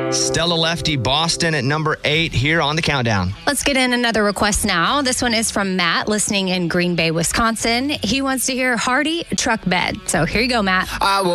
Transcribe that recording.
Stella Lefty, Boston at number 8 here on the countdown. Let's get in another request now. This one is from Matt, listening in Green Bay, Wisconsin. He wants to hear Hardy, Truck Bed. So here you go, Matt. I will